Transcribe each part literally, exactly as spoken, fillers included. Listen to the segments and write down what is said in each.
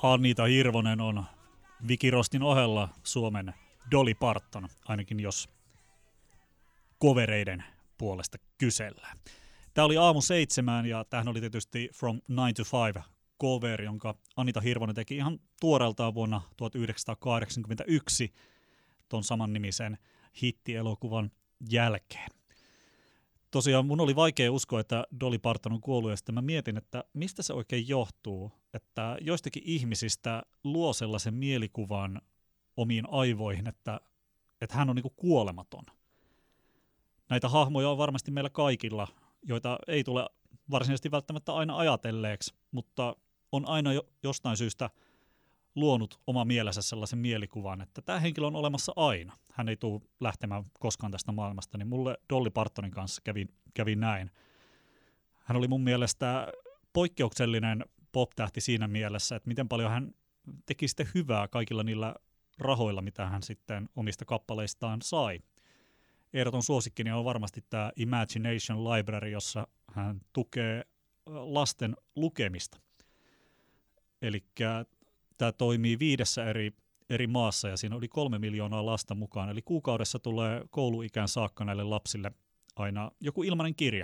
Anita Hirvonen on Vicky Rostin ohella Suomen Dolly Parton, ainakin jos covereiden puolesta kysellään. Tämä oli aamu seitsemään ja tämähän oli tietysti From nine to five cover, jonka Anita Hirvonen teki ihan tuoreeltaan vuonna tuhatyhdeksänsataakahdeksankymmentäyksi ton saman nimisen hittielokuvan jälkeen. Tosiaan mun oli vaikea uskoa, että Dolly Parton on kuollut, ja sitten mä mietin, että mistä se oikein johtuu, että joistakin ihmisistä luo sellaisen mielikuvan omiin aivoihin, että, että hän on niinku kuolematon. Näitä hahmoja on varmasti meillä kaikilla, joita ei tule varsinaisesti välttämättä aina ajatelleeksi, mutta on aina jo, jostain syystä luonut oma mielensä sellaisen mielikuvan, että tämä henkilö on olemassa aina. Hän ei tule lähtemään koskaan tästä maailmasta, niin mulle Dolly Partonin kanssa kävi, kävi näin. Hän oli mun mielestä poikkeuksellinen pop-tähti siinä mielessä, että miten paljon hän teki sitten hyvää kaikilla niillä rahoilla, mitä hän sitten omista kappaleistaan sai. Ehdoton suosikkini on varmasti tämä Imagination Library, jossa hän tukee lasten lukemista. Eli tämä toimii viidessä eri, eri maassa ja siinä oli kolme miljoonaa lasta mukaan. Eli kuukaudessa tulee kouluikään saakka näille lapsille aina joku ilmainen kirja.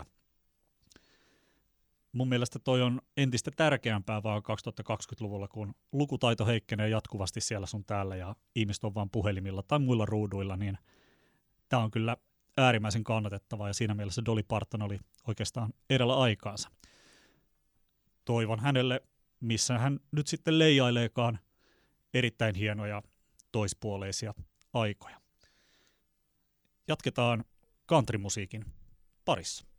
Mun mielestä toi on entistä tärkeämpää vaan kaksituhattakaksikymmentäluvulla, kun lukutaito heikkenee jatkuvasti siellä sun täällä ja ihmiset on vaan puhelimilla tai muilla ruuduilla, niin tämä on kyllä äärimmäisen kannatettavaa ja siinä mielessä Dolly Parton oli oikeastaan edellä aikaansa. Toivon hänelle, missä hän nyt sitten leijaileekaan, erittäin hienoja toispuoleisia aikoja. Jatketaan countrymusiikin parissa.